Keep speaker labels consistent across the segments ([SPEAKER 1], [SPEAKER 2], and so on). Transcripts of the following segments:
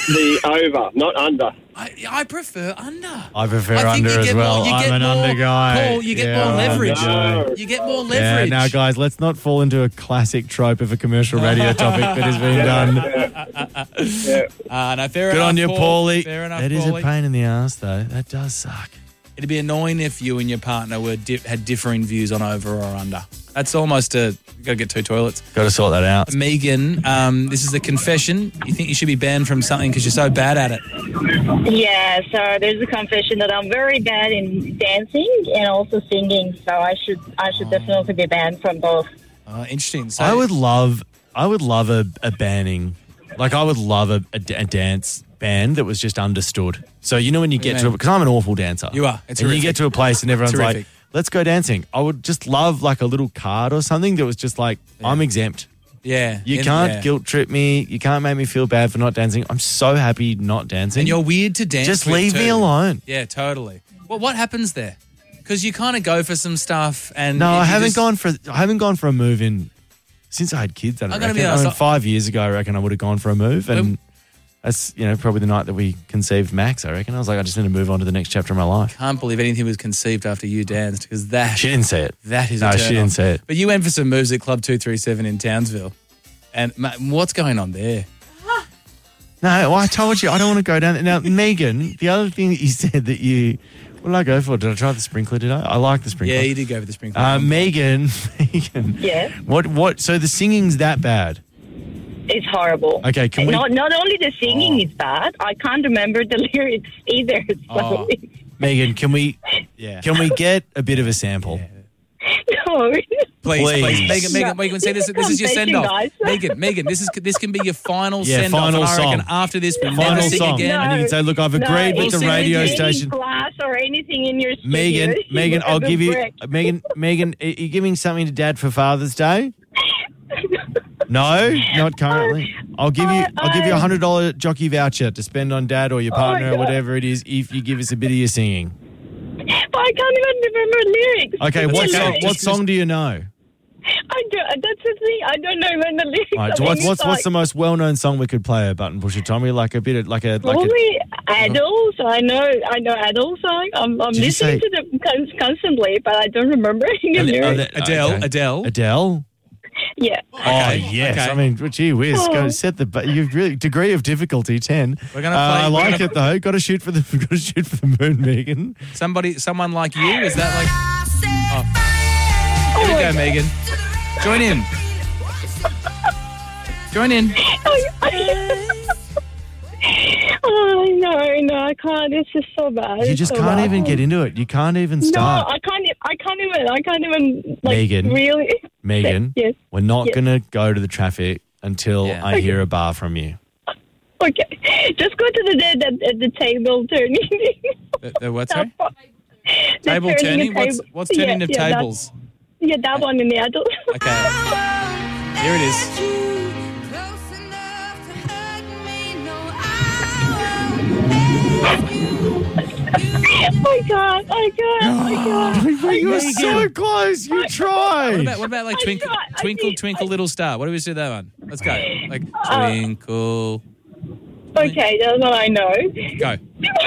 [SPEAKER 1] the over, not under.
[SPEAKER 2] I prefer under.
[SPEAKER 3] I prefer
[SPEAKER 2] I think
[SPEAKER 3] under
[SPEAKER 2] you
[SPEAKER 3] as
[SPEAKER 2] get
[SPEAKER 3] well.
[SPEAKER 2] more- you
[SPEAKER 3] I'm
[SPEAKER 2] get
[SPEAKER 3] an
[SPEAKER 2] more-
[SPEAKER 3] under guy.
[SPEAKER 2] Paul, you get
[SPEAKER 3] Yeah,
[SPEAKER 2] more
[SPEAKER 3] I'm
[SPEAKER 2] leverage.
[SPEAKER 3] under.
[SPEAKER 2] You get more
[SPEAKER 3] Yeah,
[SPEAKER 2] leverage.
[SPEAKER 3] now, guys, let's not fall into a classic trope of a commercial radio topic that has been done.
[SPEAKER 2] No, fair
[SPEAKER 3] Good
[SPEAKER 2] enough,
[SPEAKER 3] on you,
[SPEAKER 2] Paul.
[SPEAKER 3] Paulie.
[SPEAKER 2] Fair enough,
[SPEAKER 3] That is a
[SPEAKER 2] Paulie.
[SPEAKER 3] pain in the ass, though. That does suck.
[SPEAKER 2] It'd be annoying if you and your partner had differing views on over or under. That's almost you got to get two toilets.
[SPEAKER 3] Got to sort that out.
[SPEAKER 2] Megan, this is a confession. You think you should be banned from something because you're so bad at it?
[SPEAKER 4] Yeah, so there's a confession that I'm very bad in dancing and also singing, so I should definitely be banned from both.
[SPEAKER 2] Interesting. So
[SPEAKER 3] I would love a banning. Like, I would love a dance band that was just understood. So, you know, when you get to it, because I'm an awful dancer.
[SPEAKER 2] You are. It's
[SPEAKER 3] and
[SPEAKER 2] horrific.
[SPEAKER 3] you get to a place and everyone's
[SPEAKER 2] Terrific.
[SPEAKER 3] like, let's go dancing. I would just love like a little card or something that was just like, I'm exempt.
[SPEAKER 2] Yeah.
[SPEAKER 3] You can't guilt trip me. You can't make me feel bad for not dancing. I'm so happy not dancing.
[SPEAKER 2] And you're weird to dance
[SPEAKER 3] Just
[SPEAKER 2] with
[SPEAKER 3] leave me
[SPEAKER 2] too.
[SPEAKER 3] alone.
[SPEAKER 2] Yeah, totally. Well, what happens there? Because you kind of go for some stuff and...
[SPEAKER 3] No,
[SPEAKER 2] you
[SPEAKER 3] I haven't
[SPEAKER 2] just-
[SPEAKER 3] gone for a move in since I had kids. I
[SPEAKER 2] gotta
[SPEAKER 3] reckon.
[SPEAKER 2] be honest,
[SPEAKER 3] 5 years ago, I reckon I would have gone for a move, and that's probably the night that we conceived Max. I reckon I was like, I just need to move on to the next chapter of my life.
[SPEAKER 2] Can't believe anything was conceived after you danced because that...
[SPEAKER 3] She didn't say it.
[SPEAKER 2] That is
[SPEAKER 3] No,
[SPEAKER 2] a
[SPEAKER 3] she
[SPEAKER 2] turn
[SPEAKER 3] didn't
[SPEAKER 2] on.
[SPEAKER 3] say it.
[SPEAKER 2] But you went for some moves at Club 237 in Townsville. And what's going on there?
[SPEAKER 3] No, well, I told you I don't want to go down there. Now, Megan, the other thing that you said that you... What did I go for? Did I try the sprinkler today? I like the sprinkler.
[SPEAKER 2] Yeah, you did go for the sprinkler.
[SPEAKER 3] Megan.
[SPEAKER 4] Yeah.
[SPEAKER 3] What? So the singing's that bad?
[SPEAKER 4] It's horrible.
[SPEAKER 3] Okay, can we...
[SPEAKER 4] Not only the singing is bad, I can't remember the lyrics either. So
[SPEAKER 3] Megan, can we get a bit of a sample?
[SPEAKER 4] no.
[SPEAKER 2] Please. Megan, say this is your send off.
[SPEAKER 4] Guys.
[SPEAKER 2] Megan, this can be your final
[SPEAKER 3] Yeah,
[SPEAKER 2] send off.
[SPEAKER 3] final
[SPEAKER 2] And I reckon
[SPEAKER 3] song.
[SPEAKER 2] after this we'll
[SPEAKER 3] Final
[SPEAKER 2] never sing
[SPEAKER 3] song.
[SPEAKER 2] again.
[SPEAKER 3] And you can say, look, I've agreed with the
[SPEAKER 4] if
[SPEAKER 3] radio
[SPEAKER 4] there's any
[SPEAKER 3] station.
[SPEAKER 4] glass or anything in your studio,
[SPEAKER 3] Megan, I'll give you...
[SPEAKER 4] brick.
[SPEAKER 3] Megan, are you giving something to Dad for Father's Day? No, not currently. I'll give you a $100 jockey voucher to spend on Dad or your partner or
[SPEAKER 4] God.
[SPEAKER 3] whatever it is if you give us a bit of your singing.
[SPEAKER 4] But I can't even remember lyrics.
[SPEAKER 3] Okay,
[SPEAKER 4] You know,
[SPEAKER 3] what song do you know?
[SPEAKER 4] That's the thing. I don't know when the lyrics.
[SPEAKER 3] All right,
[SPEAKER 4] I
[SPEAKER 3] so
[SPEAKER 4] mean,
[SPEAKER 3] what's the most well-known song we could play? A Button Pusher Tommy, like a bit of like a.
[SPEAKER 4] Probably Adele. So I know Adele song. I'm
[SPEAKER 3] Did you
[SPEAKER 4] listening
[SPEAKER 3] say-
[SPEAKER 4] to them constantly, but I don't remember any lyrics.
[SPEAKER 3] Adele.
[SPEAKER 4] Yeah.
[SPEAKER 3] Oh yes,
[SPEAKER 2] Okay.
[SPEAKER 3] I mean, gee whiz,
[SPEAKER 4] Oh.
[SPEAKER 3] go set the you really degree of difficulty 10.
[SPEAKER 2] We're gonna
[SPEAKER 3] I
[SPEAKER 2] play-
[SPEAKER 3] like it though. Got to shoot for the moon, Megan.
[SPEAKER 2] Someone like you? Is that like... Here we go, Megan. Join in.
[SPEAKER 4] Oh no, I can't. It's just so bad.
[SPEAKER 3] You
[SPEAKER 4] It's
[SPEAKER 3] just
[SPEAKER 4] so
[SPEAKER 3] can't
[SPEAKER 4] bad.
[SPEAKER 3] even get into it. You can't even
[SPEAKER 4] No,
[SPEAKER 3] start.
[SPEAKER 4] I can't even. Like,
[SPEAKER 3] Megan.
[SPEAKER 4] Really.
[SPEAKER 3] Megan,
[SPEAKER 4] Yes.
[SPEAKER 3] we're not
[SPEAKER 4] Yes.
[SPEAKER 3] going to go to the traffic until
[SPEAKER 2] Yeah.
[SPEAKER 3] I hear a bar from you.
[SPEAKER 4] Okay. Just go to the table turning.
[SPEAKER 2] The what, sorry?
[SPEAKER 4] The
[SPEAKER 2] Table turning?
[SPEAKER 4] table.
[SPEAKER 2] What's turning of
[SPEAKER 4] that-
[SPEAKER 2] tables?
[SPEAKER 4] that one in the adult.
[SPEAKER 2] Okay. Here it is.
[SPEAKER 4] Oh my God.
[SPEAKER 3] You were so close. You tried.
[SPEAKER 2] What about like Twinkle,
[SPEAKER 4] tried. I
[SPEAKER 2] Twinkle,
[SPEAKER 4] did.
[SPEAKER 2] Twinkle, Little Star? What do we do that one? Let's go. Like Twinkle.
[SPEAKER 4] Okay, that's what I know.
[SPEAKER 2] Go.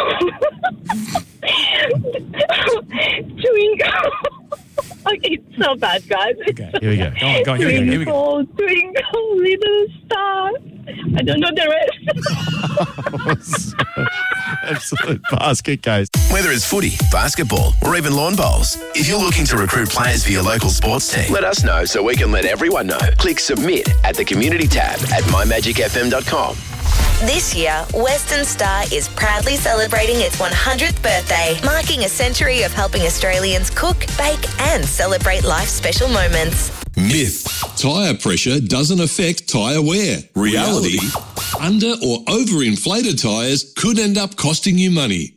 [SPEAKER 4] Twinkle. Okay, it's so bad, guys.
[SPEAKER 2] Okay.
[SPEAKER 3] Here we go.
[SPEAKER 2] Go on. Here we go.
[SPEAKER 4] Twinkle, little star. I don't know the rest.
[SPEAKER 3] Absolute basket case.
[SPEAKER 5] Whether it's footy, basketball, or even lawn bowls, if you're looking to recruit players for your local sports team, let us know so we can let everyone know. Click submit at the community tab at mymagicfm.com.
[SPEAKER 6] This year, Western Star is proudly celebrating its 100th birthday, marking a century of helping Australians cook, bake and celebrate life's special moments.
[SPEAKER 7] Myth. Tyre pressure doesn't affect tyre wear. Reality. Under or overinflated tyres could end up costing you money.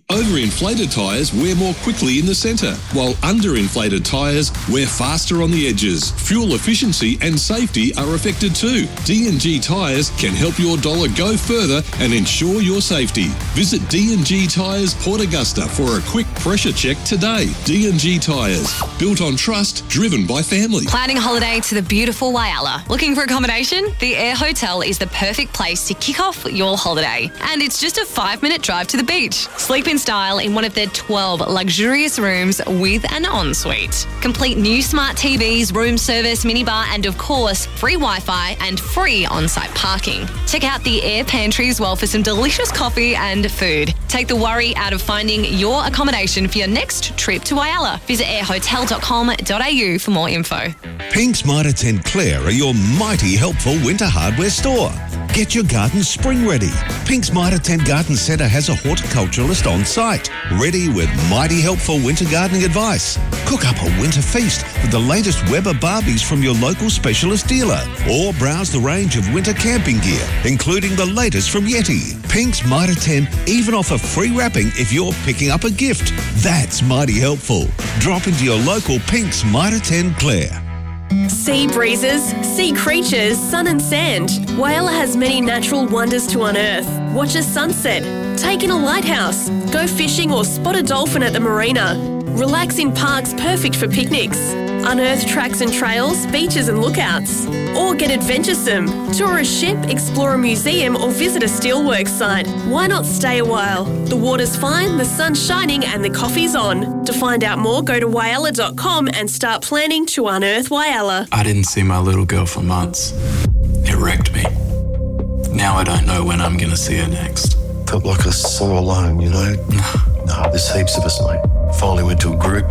[SPEAKER 7] Overinflated tyres wear more quickly in the centre, while underinflated tyres wear faster on the edges. Fuel efficiency and safety are affected too. D&G Tyres can help your dollar go further and ensure your safety. Visit D&G Tyres Port Augusta for a quick pressure check today. D&G Tyres, built on trust, driven by family.
[SPEAKER 8] Planning a holiday to the beautiful Whyalla. Looking for accommodation? The Air Hotel is the perfect place to kick off your holiday. And it's just a 5-minute drive to the beach. Sleep in style in one of their 12 luxurious rooms with an ensuite. Complete new smart TVs, room service, minibar, and of course, free Wi-Fi and free on-site parking. Check out the Air Pantry as well for some delicious coffee and food. Take the worry out of finding your accommodation for your next trip to Whyalla. Visit airhotel.com.au for more info.
[SPEAKER 9] Pink's Mitre 10 Clare are your mighty helpful winter hardware store. Get your garden spring ready. Pink's Mitre 10 Garden Centre has a horticulturalist on site, ready with mighty helpful winter gardening advice. Cook up a winter feast with the latest Weber Barbies from your local specialist dealer, or browse the range of winter camping gear, including the latest from Yeti. Pink's Mitre 10 even offer free wrapping if you're picking up a gift. That's mighty helpful. Drop into your local Pink's Mitre 10 Clare.
[SPEAKER 10] Sea breezes, sea creatures, sun and sand. Whyalla has many natural wonders to unearth. Watch a sunset, take in a lighthouse, go fishing or spot a dolphin at the marina. Relax in parks perfect for picnics. Unearth tracks and trails, beaches and lookouts. Or get adventuresome. Tour a ship, explore a museum or visit a steelworks site. Why not stay a while? The water's fine, the sun's shining and the coffee's on. To find out more, go to whyalla.com and start planning to unearth Whyalla.
[SPEAKER 11] I didn't see my little girl for months. It wrecked me. Now I don't know when I'm going to see her next.
[SPEAKER 12] Felt like I was so alone, you know? No, there's heaps of us, mate. Finally went to a group,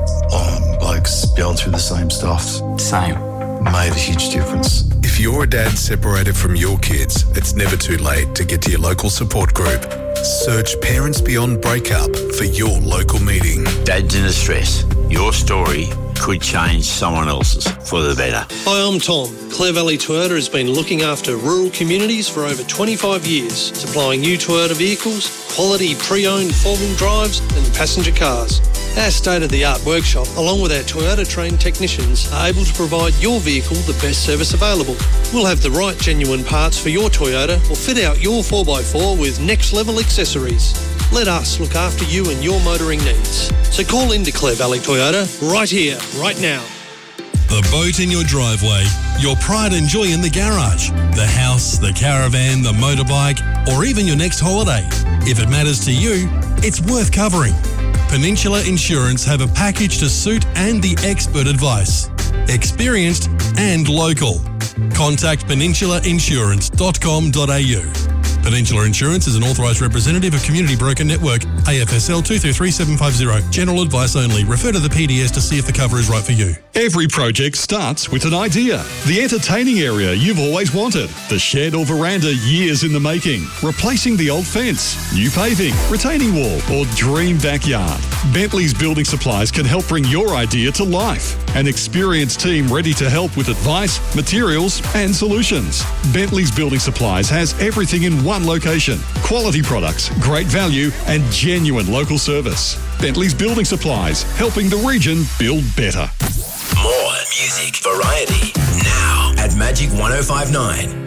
[SPEAKER 12] blokes going through the same stuff.
[SPEAKER 11] Same.
[SPEAKER 12] Made a huge difference.
[SPEAKER 13] If you're a dad separated from your kids, it's never too late to get to your local support group. Search Parents Beyond Breakup for your local meeting.
[SPEAKER 14] Dads in distress. Your story could change someone else's for the better.
[SPEAKER 15] Hi, I'm Tom. Clare Valley Toyota has been looking after rural communities for over 25 years, supplying new Toyota vehicles, quality pre-owned four-wheel drives and passenger cars. Our state-of-the-art workshop, along with our Toyota-trained technicians, are able to provide your vehicle the best service available. We'll have the right genuine parts for your Toyota or fit out your 4x4 with next-level accessories. Let us look after you and your motoring needs. So call into Clare Valley Toyota right here, right now.
[SPEAKER 16] The boat in your driveway, your pride and joy in the garage, the house, the caravan, the motorbike, or even your next holiday. If it matters to you, it's worth covering. Peninsula Insurance have a package to suit and the expert advice. Experienced and local. Contact peninsulainsurance.com.au. Peninsula Insurance is an authorised representative of Community Broker Network, AFSL 233750. General advice only. Refer to the PDS to see if the cover is right for you.
[SPEAKER 17] Every project starts with an idea. The entertaining area you've always wanted. The shed or veranda years in the making. Replacing the old fence. New paving, retaining wall, or dream backyard. Bentley's Building Supplies can help bring your idea to life. An experienced team ready to help with advice, materials, and solutions. Bentley's Building Supplies has everything in one location. Quality products, great value, and genuine local service. Bentley's Building Supplies, helping the region build better.
[SPEAKER 5] More music variety now at Magic 105.9.